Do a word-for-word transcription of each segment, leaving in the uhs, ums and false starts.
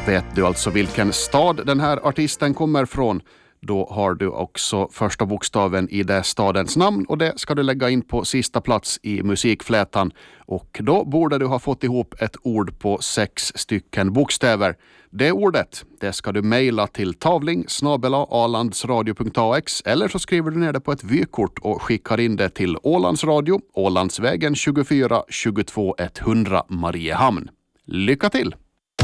Vet du alltså vilken stad den här artisten kommer från? Då har du också första bokstaven i det stadens namn och det ska du lägga in på sista plats i musikflätan. Och då borde du ha fått ihop ett ord på sex stycken bokstäver. Det ordet, det ska du mejla till tavling snabel-a alandsradio punkt a x eller så skriver du ner det på ett vykort och skickar in det till Ålandsradio, Ålandsvägen tjugofyra tjugotvå etthundra Mariehamn. Lycka till!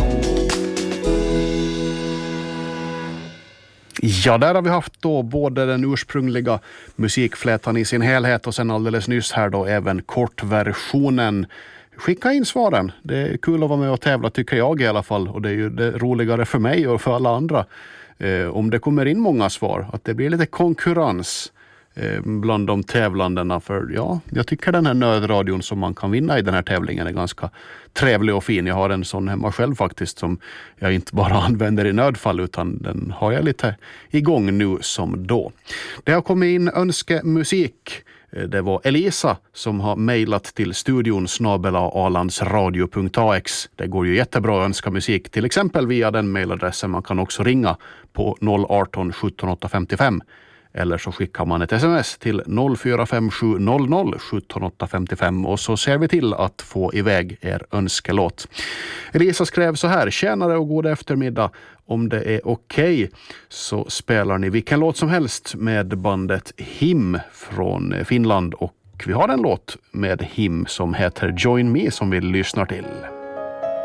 Ja, där har vi haft då både den ursprungliga musikflätan i sin helhet och sen alldeles nyss här då även kortversionen. Skicka in svaren. Det är kul att vara med och tävla tycker jag i alla fall. Och det är ju det roligare för mig och för alla andra. Eh, om det kommer in många svar. Att det blir lite konkurrens eh, bland de tävlandena. För ja, jag tycker den här nödradion som man kan vinna i den här tävlingen är ganska trevlig och fin. Jag har en sån hemma själv faktiskt som jag inte bara använder i nödfall utan den har jag lite igång nu som då. Det har kommit in önskemusik. Det var Elisa som har mejlat till studion snabel-a alandsradio punkt a x. Det går ju jättebra att önska musik till exempel via den mejladressen. Man kan också ringa på noll ett åtta sjutton åtta femtiofem. Eller så skickar man ett sms till noll fyra fem sju noll noll sjutton åtta femtiofem och så ser vi till att få iväg er önskelåt. Elisa skrev så här: tjänare och god eftermiddag. Om det är okej så spelar ni vilken låt som helst med bandet Him från Finland och vi har en låt med Him som heter Join Me som vi lyssnar till.